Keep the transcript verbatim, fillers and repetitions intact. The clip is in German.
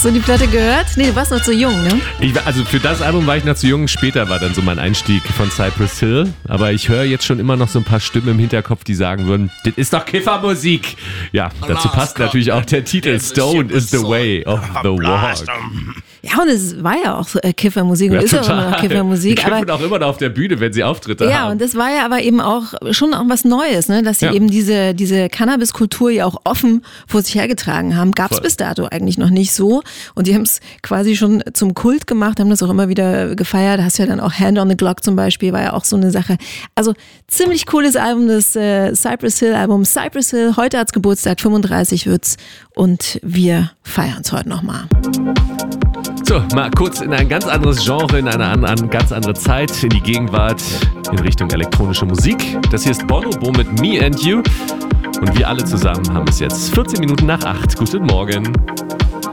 Hast du die Platte gehört? Nee, du warst noch zu jung, ne? Ich, also für das Album war ich noch zu jung. Später war dann so mein Einstieg von Cypress Hill. Aber ich höre jetzt schon immer noch so ein paar Stimmen im Hinterkopf, die sagen würden, das ist doch Kiffermusik. Ja, dazu passt natürlich auch der Titel Stoned is the way of the walk. Ja, und es war ja auch so äh, Kiffermusik und Ja, ist ja auch total. immer noch Kiffermusik. Die kiffen Aber auch immer noch auf der Bühne, wenn sie Auftritte ja, haben. und das war ja aber eben auch schon auch was Neues, ne? Dass sie Ja. eben diese, diese Cannabis-Kultur ja auch offen vor sich hergetragen haben. Gab es Voll. bis dato eigentlich noch nicht so. Und die haben es quasi schon zum Kult gemacht, haben das auch immer wieder gefeiert. Da hast du ja dann auch Hand on the Glock zum Beispiel, war ja auch so eine Sache. Also ziemlich cooles Album, das äh, Cypress Hill Album. Cypress Hill, heute hat's Geburtstag, fünfunddreißig wird's. Und wir feiern es heute nochmal. So, mal kurz in ein ganz anderes Genre, in eine an, an ganz andere Zeit, in die Gegenwart, in Richtung elektronische Musik. Das hier ist Bonobo mit Me and You. Und wir alle zusammen haben es jetzt vierzehn Minuten nach acht. Guten Morgen.